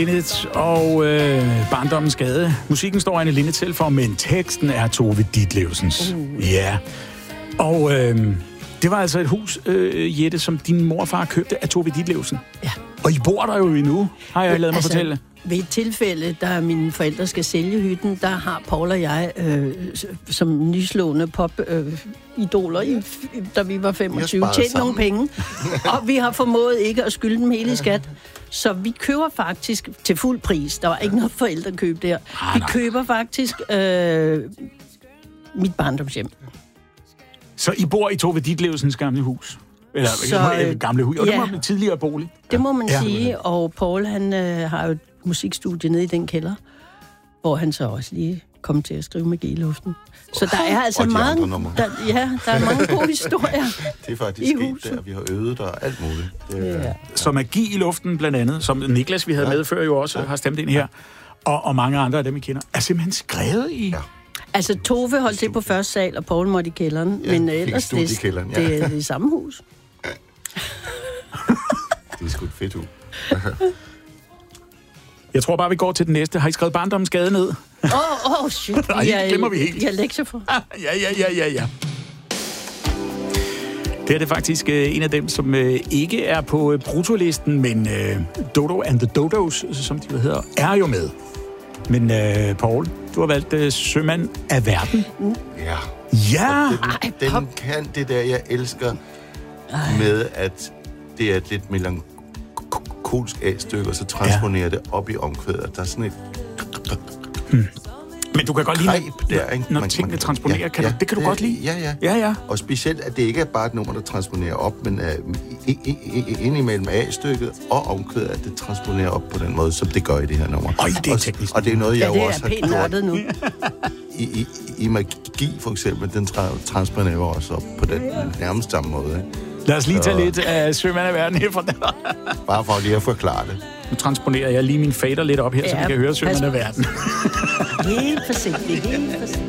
Linnet og barndommens gade. Musikken står Anne Linnet til for, men teksten er Tove Ditlevsens. Ja. Og det var altså et hus, Jette, som din morfar købte af Tove Ditlevsen. Ja. Og I bor der jo endnu, har jeg ladet mig fortælle. Ved et tilfælde, da mine forældre skal sælge hytten, der har Paul og jeg som nyslående pop-idoler, da vi var 25, tjent nogle penge. Og vi har formået ikke at skylde dem hele i skat. Så vi køber faktisk til fuld pris. Der var ikke noget forældrekøb der. Vi køber faktisk mit barndomshjem. Så I bor i Tove Ditlevsens gamle hus? Eller gamle hus? Og det var en tidligere bolig? Det må man sige. Og Paul, han har jo et musikstudie nede i den kælder, hvor han så også lige kom til at skrive magi i luften. Så der er altså mange... Der er mange gode historier. Det er faktisk sket der. Vi har øvet der og alt muligt. Så magi i luften blandt andet, som Niklas, vi havde med før, jo også har stemt ind her, og mange andre af dem, vi kender, er simpelthen skrevet i... Ja. Altså, Tove holdt til på første sal, og Paul måtte i kælderen. Ja, men ellers det er det samme hus. Det er sgu et fedt hus. Jeg tror bare, vi går til den næste. Har I skrevet barndommens gade ned? Shit. Nej, det glemmer vi helt. Jeg har lektier for. Ja. Det er det faktisk en af dem, som ikke er på brutolisten, men Dodo and the Dodos, som de hedder, er jo med. Men Paul, du har valgt Sømand af verden. Ja. Ja! Den kan det der, jeg elsker med, at det er et lidt melankolsk A-stykke, og så transponerer det op i omkvædet. Der er sådan et... Men du kan godt lide, når tingene transponerer. Det kan du godt lide? Ja. Og specielt, at det ikke er bare et nummer, der transponerer op, men indimellem A-stykket og omkvædet, at det transponerer op på den måde, som det gør i det her nummer. Det er teknisk. Og det er noget, jeg også har gjort nu. I magi, for eksempel, den transponerer også op på den nærmest samme måde. Ikke? Lad os lige tage lidt af Sømand af verden herfra. Bare for lige at forklare det. Nu transponerer jeg lige min fader lidt op her, så vi kan høre Sømand af verden. Helt forsigtigt.